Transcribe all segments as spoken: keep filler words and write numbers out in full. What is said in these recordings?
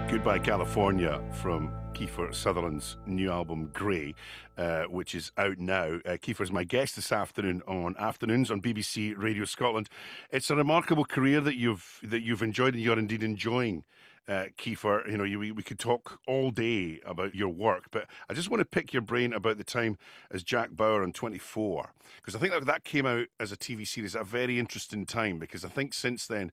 Goodbye California from Kiefer Sutherland's new album Grey, uh, which is out now. Uh, Kiefer's my guest this afternoon on Afternoons on B B C Radio Scotland. It's a remarkable career that you've that you've enjoyed, and you're indeed enjoying, uh, Kiefer. You know, you, we, we could talk all day about your work, but I just want to pick your brain about the time as Jack Bauer on twenty-four, because I think that that came out as a T V series at a very interesting time, because I think since then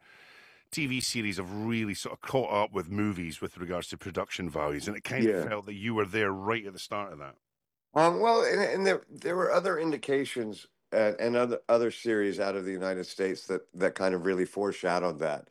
T V series have really sort of caught up with movies with regards to production values, and it kind of Yeah. felt that you were there right at the start of that. Um, well, and, and there there were other indications and, and other other series out of the United States that that kind of really foreshadowed that.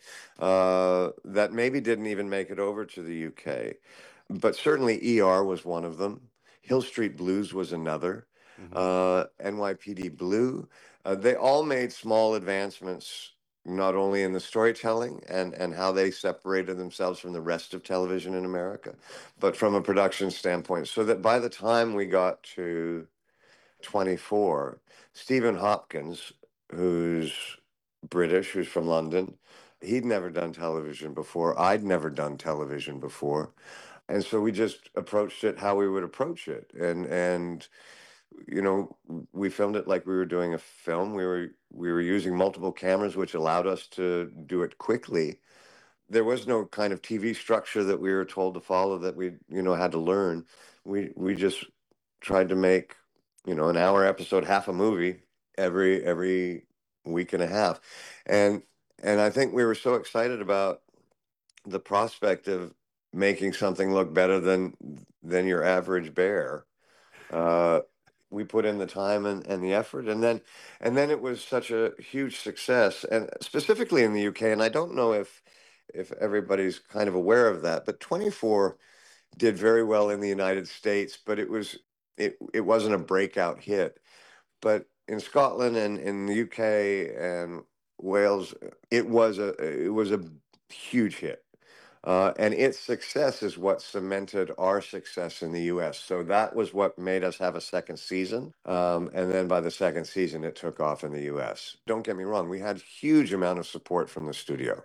Uh, that maybe didn't even make it over to the U K, but certainly E R was one of them. Hill Street Blues was another. hmm Uh, N Y P D Blue. Uh, they all made small advancements, not only in the storytelling and, and how they separated themselves from the rest of television in America, but from a production standpoint. So that by the time we got to twenty-four, Stephen Hopkins, who's British, who's from London, he'd never done television before. I'd never done television before. And so we just approached it how we would approach it. And, and, you know, we filmed it like we were doing a film. We were we were using multiple cameras, which allowed us to do it quickly. There was no kind of T V structure that we were told to follow that we, you know, had to learn. We we just tried to make, you know, an hour episode, half a movie every every week and a half. And and I think we were so excited about the prospect of making something look better than than your average bear. Uh, we put in the time and, and the effort, and then and then it was such a huge success, and specifically in the U K. And I don't know if if everybody's kind of aware of that, but twenty-four did very well in the United States, but it was it it wasn't a breakout hit. But in Scotland and in the U K and Wales, it was a it was a huge hit. Uh, and its success is what cemented our success in the U S. So that was what made us have a second season. Um, and then by the second season, it took off in the U S. Don't get me wrong, we had huge amount of support from the studio.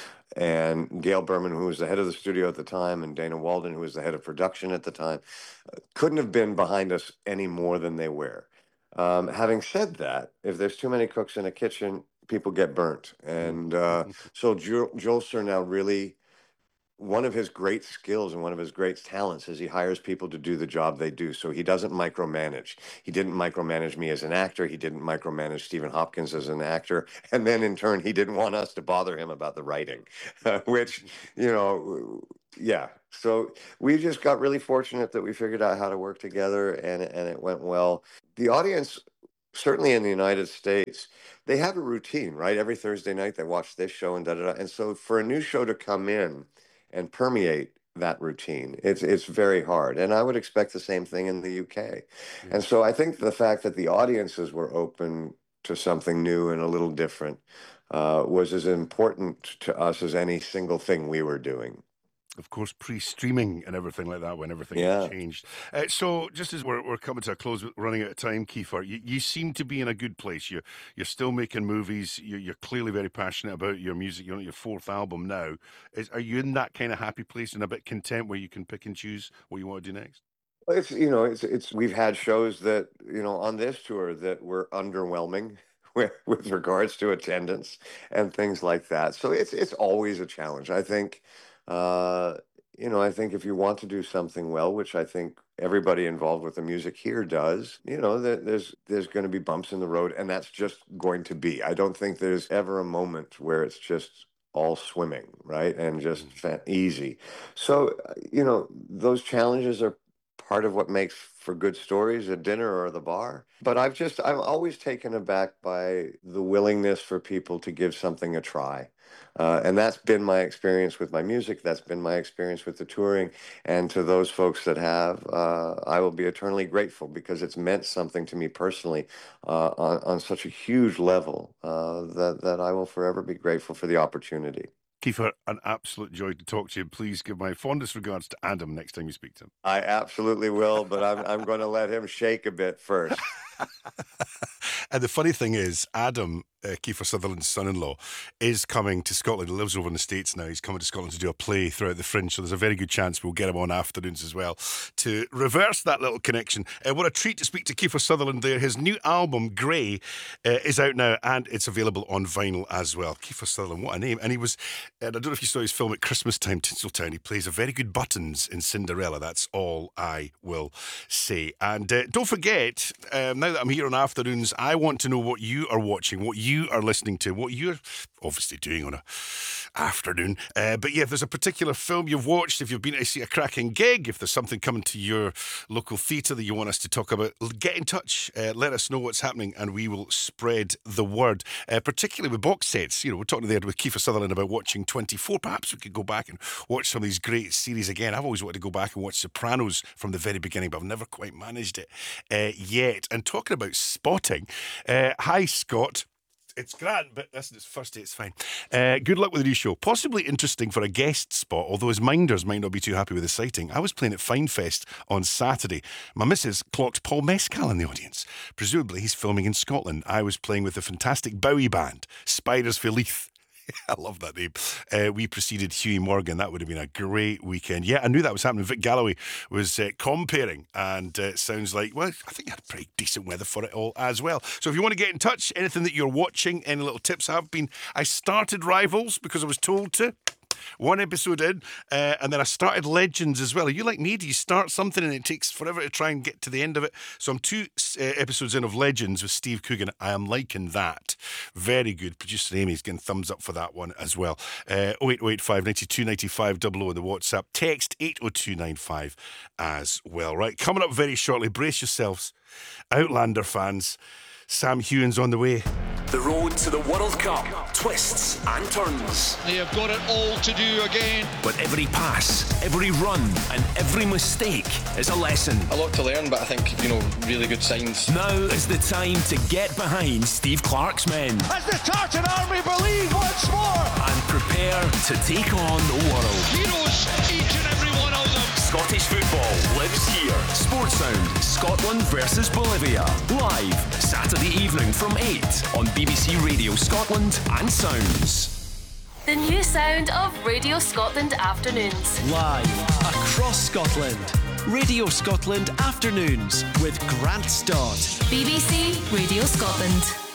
And Gail Berman, who was the head of the studio at the time, and Dana Walden, who was the head of production at the time, uh, couldn't have been behind us any more than they were. Um, having said that, if there's too many cooks in a kitchen, people get burnt. And uh, so Joel, Joel Surnow really, one of his great skills and one of his great talents is he hires people to do the job they do. So he doesn't micromanage. He didn't micromanage me as an actor. He didn't micromanage Stephen Hopkins as an actor. And then in turn, he didn't want us to bother him about the writing, which, you know, yeah. So we just got really fortunate that we figured out how to work together, and, and it went well. The audience, certainly in the United States, they have a routine, right? Every Thursday night they watch this show and da da da. And so for a new show to come in and permeate that routine, it's it's very hard. And I would expect the same thing in the U K. Yeah. And so I think the fact that the audiences were open to something new and a little different uh, was as important to us as any single thing we were doing. Of course, pre-streaming and everything like that when everything Yeah. changed. Uh, so, just as we're, we're coming to a close, running out of time, Kiefer, you, you seem to be in a good place. You're you're still making movies. You're, you're clearly very passionate about your music. You're on your fourth album now. Is are you in that kind of happy place and a bit content where you can pick and choose what you want to do next? Well, It's you know it's it's we've had shows that, you know, on this tour that were underwhelming with, with regards to attendance and things like that. So it's it's always a challenge. I think uh you know, I think if you want to do something well, which I think everybody involved with the music here does, you know, that there's there's going to be bumps in the road, and that's just going to be. I don't think there's ever a moment where it's just all swimming, right? And just fa- easy. So, uh, you know, those challenges are part of what makes for good stories at dinner or the bar. But I've just, I'm always taken aback by the willingness for people to give something a try. Uh, and that's been my experience with my music. That's been my experience with the touring. And to those folks that have, uh, I will be eternally grateful, because it's meant something to me personally uh, on, on such a huge level uh, that, that I will forever be grateful for the opportunity. Kiefer, an absolute joy to talk to you. Please give my fondest regards to Adam next time you speak to him. I absolutely will, but I'm I'm going to let him shake a bit first. And the funny thing is, Adam, uh, Kiefer Sutherland's son-in-law, is coming to Scotland. He lives over in the States now. He's coming to Scotland to do a play throughout the Fringe, so there's a very good chance we'll get him on afternoons as well to reverse that little connection. Uh, what a treat to speak to Kiefer Sutherland there. His new album, Grey, uh, is out now, and it's available on vinyl as well. Kiefer Sutherland, what a name. And he was, and I don't know if you saw his film at Christmas time, Tinseltown. He plays a very good Buttons in Cinderella. That's all I will say. And uh, don't forget, um, now that I'm here on Afternoons, I want to know what you are watching, what you are listening to, what you're obviously doing on a afternoon. Uh, but yeah, if there's a particular film you've watched, if you've been to see a cracking gig, if there's something coming to your local theatre that you want us to talk about, get in touch. Uh, let us know what's happening and we will spread the word, uh, particularly with box sets. You know, we're talking there with Kiefer Sutherland about watching twenty-four. Perhaps we could go back and watch some of these great series again. I've always wanted to go back and watch Sopranos from the very beginning, but I've never quite managed it uh, yet. And talking about spotting, uh, hi Scott. It's grand, but listen, it's first day, it's fine. Uh, good luck with the new show. Possibly interesting for a guest spot, although his minders might not be too happy with the sighting. I was playing at Finefest on Saturday. My missus clocked Paul Mescal in the audience. Presumably he's filming in Scotland. I was playing with the fantastic Bowie band, Spiders for Leith. I love that name. Uh, we preceded Huey Morgan. That would have been a great weekend. Yeah, I knew that was happening. Vic Galloway was uh, comparing, and uh, it sounds like, well, I think I had pretty decent weather for it all as well. So if you want to get in touch, anything that you're watching, any little tips have been. I started Rivals because I was told to. One episode in, uh, and then I started Legends as well. Are you like me? Do you start something and it takes forever to try and get to the end of it? So I'm two uh, episodes in of Legends with Steve Coogan. I am liking that. Very good. Producer Amy's getting thumbs up for that one as well. Uh, oh eight oh eight five, nine two nine five, double oh on the WhatsApp. Text eight oh two nine five as well. Right, coming up very shortly. Brace yourselves. Outlander fans. Sam Heughan's on the way. The road to the World Cup, twists and turns. They have got it all to do again. But every pass, every run and every mistake is a lesson. A lot to learn, but I think, you know, really good signs. Now is the time to get behind Steve Clarke's men. As the Tartan Army believe once more. And prepare to take on the world. Heroes, each and every one of them. Scottish football lives here. Sportsound, Scotland versus Bolivia. Live, Saturday evening from eight on B B C Radio Scotland and Sounds. The new sound of Radio Scotland Afternoons. Live across Scotland. Radio Scotland Afternoons with Grant Stott. B B C Radio Scotland.